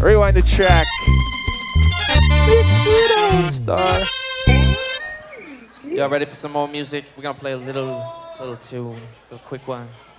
Rewind the track. Star. Y'all ready for some more music? We're gonna play a little tune, a quick one.